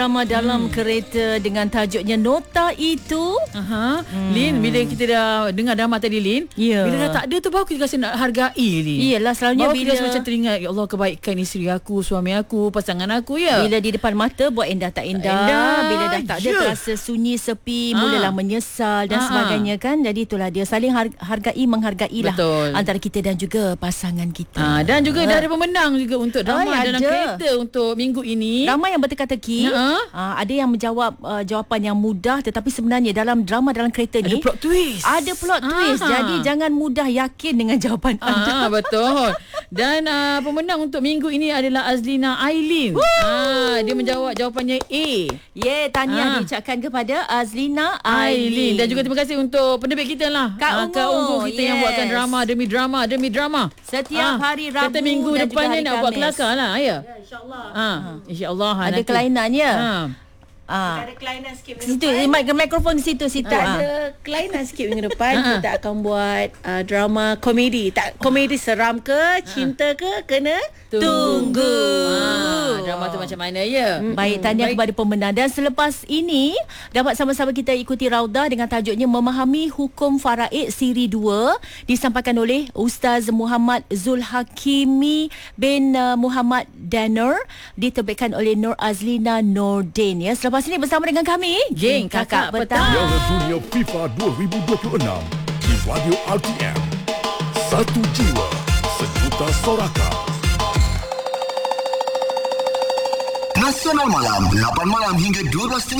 Drama dalam kereta dengan tajuknya Nota Itu. Lin, bila kita dah dengar drama tadi, Lin, Ya. bila dah tak ada tu baru kita rasa nak hargai, Lin. Iyalah, selalunya baru bila kita macam teringat, ya Allah, kebaikan isteri aku, suami aku, pasangan aku, ya. bila di depan mata buat endah tak endah, Endah, bila dah tak ada ya. terasa sunyi sepi, mulalah menyesal dan sebagainya kan. Jadi itulah dia, saling menghargailah Betul. antara kita dan juga pasangan kita. Dan juga dah ada pemenang juga untuk drama Ada. dalam kereta untuk minggu ini. Drama yang berteka-teki. Ada yang menjawab jawapan yang mudah, tetapi sebenarnya dalam drama dalam kereta Ada ni plot twist. Ada plot twist. Jadi jangan mudah yakin dengan jawapan anda. Betul. Dan pemenang untuk minggu ini adalah Azlina Ailin. Dia menjawab jawapannya A. Tahniah diucapkan kepada Azlina Ailin. Dan juga terima kasih untuk penerbit kita lah, Kak Kak Ungu. Ungu kita yang buatkan drama demi drama demi drama. Setiap hari Rabu kata minggu dan depan juga ni hari nak buat Khamis. kelakar lah, ya. InsyaAllah. InsyaAllah. Ada nanti. kelainannya. Ada kelainan sikit Situ minggu depan. mikrofon di situ. Tak ada kelainan sikit minggu depan. Kita akan buat drama komedi. Komedi seram ke, cinta ke, kena Tunggu. Drama tu macam mana, ya. Baik, tahniah kepada pemenang. Dan selepas ini dapat sama-sama kita ikuti Raudah dengan tajuknya Memahami Hukum Faraid Siri 2, disampaikan oleh Ustaz Muhammad Zulhakimi bin Muhammad Danur, diterbitkan oleh Nur Azlina Nordin. Ya, selepas ini bersama dengan kami, Geng Kakak Petang. Piala Dunia FIFA 2026 di Radio RTM. Satu jiwa, sejuta sorakan. Nasional Malam 8 malam hingga 12.30